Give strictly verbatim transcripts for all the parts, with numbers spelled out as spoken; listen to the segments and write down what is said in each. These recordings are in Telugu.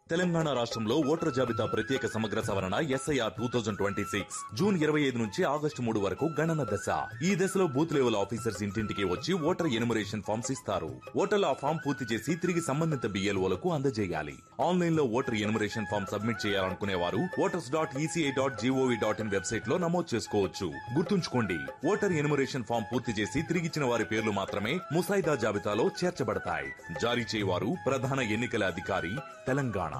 తెలంగాణ రాష్ట్రంలో ఓటర్ జాబితా ప్రత్యేక సమగ్ర సవరణ SIR two thousand twenty six June ఇరవై ఐదు నుంచి ఆగస్టు మూడు వరకు గణన దశ. ఈ దశలో బూత్ లెవెల్ ఆఫీసర్స్ ఇంటింటికి వచ్చి ఓటర్ ఎనుమరేషన్ ఫామ్స్ ఇస్తారు. ఓటర్లు ఆ ఫామ్ పూర్తి చేసి తిరిగి సంబంధిత బిఎల్ఓలకు అందజేయాలి. ఆన్లైన్ లో ఓటర్ ఎనుమరేషన్ ఫామ్ సబ్మిట్ చేయాలనుకునే వారు voters dot ECI dot GOV dot in website లో నమోదు చేసుకోవచ్చు. గుర్తుంచుకోండి, ఓటర్ ఎనుమరేషన్ ఫామ్ పూర్తి చేసి తిరిగిచ్చిన వారి పేర్లు మాత్రమే ముసాయిదా జాబితాలో చేర్చబడతాయి. జారీ చేయవారు ప్రధాన ఎన్నికల అధికారి, Telangana.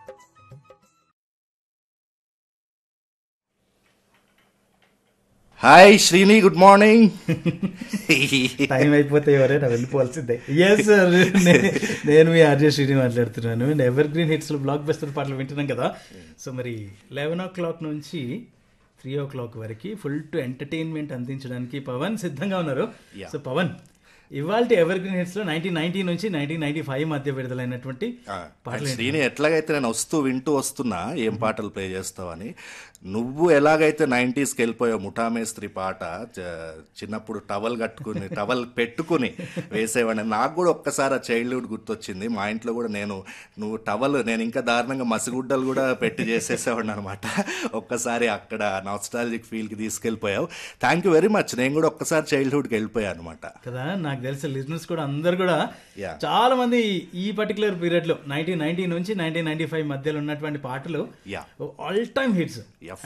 Hi Srini, good morning. Time అయిపోతే ఎవరైనా వెళ్ళిపోవాల్సిందే. ఎస్ సార్, నేను మీ ఆర్జే శ్రీని మాట్లాడుతున్నాను. ఎవర్ గ్రీన్ హిట్స్లో బ్లాక్ బస్టర్ పాటలు వింటున్నాం కదా. సో మరి లెవెన్ ఓ క్లాక్ నుంచి త్రీ ఓ క్లాక్ వరకు ఫుల్ టు ఎంటర్టైన్మెంట్ అందించడానికి పవన్ సిద్ధంగా ఉన్నారు. సో పవన్, ఇవాళ ఎవర్ గ్రీన్ హిట్స్ లో నైన్టీన్ నైన్టీ నుంచి నైన్టీన్ నైన్టీ ఫైవ్ మధ్య విడుదలైనటువంటి పాటలు. శ్రీని, ఎట్లాగైతే నేను వస్తూ వింటూ వస్తున్నా ఏం పాటలు ప్లే చేస్తావని, నువ్వు ఎలాగైతే నైంటీస్కి వెళ్ళిపోయావు. ముఠామేస్త్రి పాట చిన్నప్పుడు టవల్ కట్టుకుని టవల్ పెట్టుకుని వేసేవాడిని. నాకు కూడా ఒక్కసారి ఆ చైల్డ్హుడ్ గుర్తొచ్చింది. మా ఇంట్లో కూడా నేను నువ్వు టవల్ నేను ఇంకా దారుణంగా మసిగుడ్డలు కూడా పెట్టి చేసేసేవాడిని అనమాట. ఒక్కసారి అక్కడ nostalgic ఫీల్కి తీసుకెళ్ళిపోయావు. Thank you very much. నేను కూడా ఒక్కసారి చైల్డ్హుడ్కి వెళ్ళిపోయాను అనమాట కదా. నాకు తెలిసిన లిజనర్స్ కూడా అందరు కూడా చాలా మంది ఈ పర్టికులర్ పీరియడ్ లో నైన్టీన్ నైన్టీ నుంచి నైన్టీన్ నైన్టీ ఫైవ్ మధ్యలో ఉన్నటువంటి పాటలు all time hits.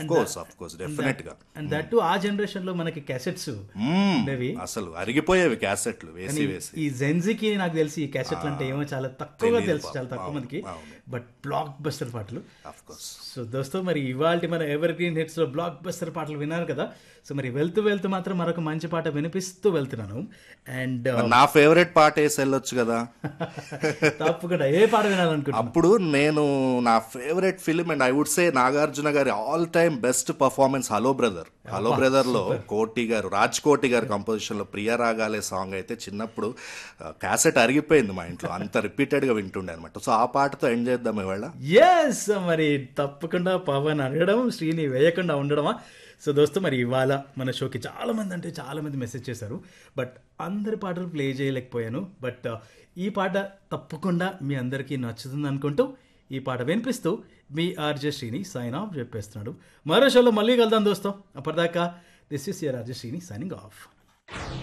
And that ఆ జనరేషన్ లో మనకి క్యాసెట్స్ ఉండేవి, అసలు అరిగిపోయేవి క్యాసెట్లు వేసి వేసి. ఈ జెన్జీకి నాకు తెలిసి ఈ క్యాసెట్లు అంటే ఏమో చాలా తక్కువగా తెలుసు, చాలా తక్కువ మందికి. బట్ బ్లాక్ బస్టర్ పాటలు. సో దోస్తో, మరి ఇవాళ మన ఎవర్ గ్రీన్ హిట్స్ లో బ్లాక్ బస్టర్ పాటలు విన్నారు కదా. సో మరి వెళ్తూ వెళ్తూ మాత్రం మరొక మంచి పాట వినిపిస్తూ వెళ్తున్నాను. అండ్ నా ఫేవరెట్ పాట వేసి వెళ్ళొచ్చు కదా. తప్పకుండా ఏ పాట వినాలనుకుంటున్నా. అప్పుడు నేను నా favourite film and I would say Nagarjuna గారి all time best performance hello brother. Hello brother లో కోటి గారు, రాజ్ కోటి గారు కంపోజిషన్ లో ప్రియ రాగాలే సాంగ్ అయితే చిన్నప్పుడు క్యాసెట్ అరిగిపోయింది మా ఇంట్లో, అంత రిపీటెడ్ గా వింటుండే అనమాట. సో ఆ పాటతో ఎండ్ చేద్దాం ఇవాళ. ఎస్, మరి తప్పకుండా పవన్ అడగడం, శ్రీని వేయకుండా ఉండడమా. సో దోస్తు, మరి ఇవాళ మన షోకి చాలా మంది అంటే చాలా మంది మెసేజ్ చేశారు, బట్ అందరి పాటలు ప్లే చేయలేకపోయాను. బట్ ఈ పాట తప్పకుండా మీ అందరికీ నచ్చుతుంది అనుకుంటూ ఈ పాట వినిపిస్తూ మీ ఆర్జే శ్రీని సైన్ ఆఫ్ చెప్పేస్తున్నాడు. మరో షోలో మళ్ళీ కలుద్దాం దోస్తం. అప్పటిదాకా this is your RJ Srini signing off.